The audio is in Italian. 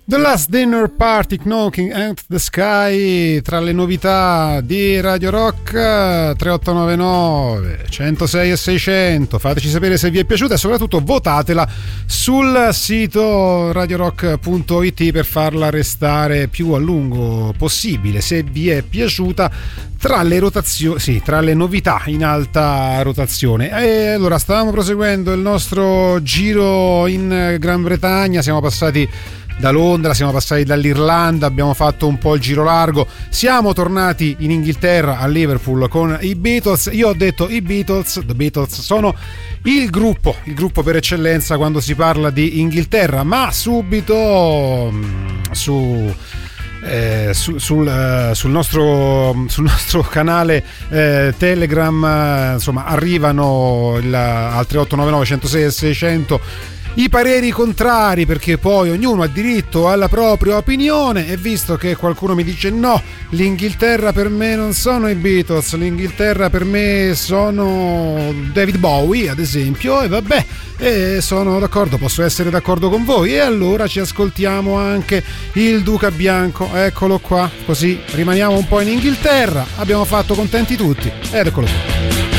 The Last Dinner Party, Knocking at the Sky, tra le novità di Radio Rock. 3899 106 e 600, fateci sapere se vi è piaciuta e soprattutto votatela sul sito radiorock.it per farla restare più a lungo possibile, se vi è piaciuta, tra le rotazioni, sì, tra le novità in alta rotazione. E allora stavamo proseguendo il nostro giro in Gran Bretagna, siamo passati da Londra, siamo passati dall'Irlanda, abbiamo fatto un po' il giro largo, siamo tornati in Inghilterra, a Liverpool, con i Beatles. Io ho detto i Beatles, The Beatles sono il gruppo per eccellenza quando si parla di Inghilterra, ma subito sul nostro canale Telegram, insomma, arrivano al 3899 106 e 600 i pareri contrari, perché poi ognuno ha diritto alla propria opinione, e visto che qualcuno mi dice no, l'Inghilterra per me non sono i Beatles, l'Inghilterra per me sono David Bowie ad esempio, e vabbè, sono d'accordo, posso essere d'accordo con voi, e allora ci ascoltiamo anche il Duca Bianco, eccolo qua, così rimaniamo un po' in Inghilterra, abbiamo fatto contenti tutti ed eccolo qua.